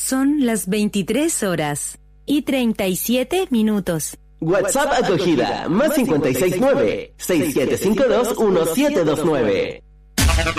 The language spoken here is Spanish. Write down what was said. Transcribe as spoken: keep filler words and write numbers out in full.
Son las veintitrés horas y treinta y siete minutos. WhatsApp acogida, más cinco seis nueve, seis siete cinco dos, uno siete dos nueve.